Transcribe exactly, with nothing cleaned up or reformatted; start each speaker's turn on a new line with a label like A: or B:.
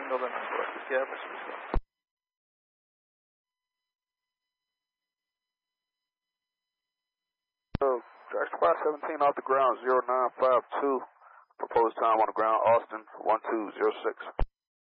A: November, Sierra Pacific.
B: So, Drax five seventeen off the ground, zero nine five two. Proposed time on the ground, Austin, one two zero six.